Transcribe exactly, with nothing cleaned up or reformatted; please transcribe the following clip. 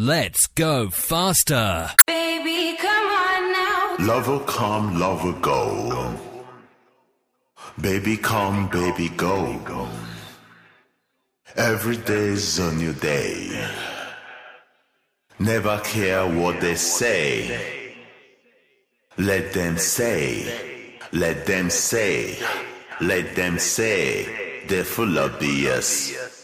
Let's go faster. Baby, come on now. Love will come, love will go. Baby come, baby go. Every day's a new day. Never care what they say. Let them say, let them say, let them say. They're full of B S.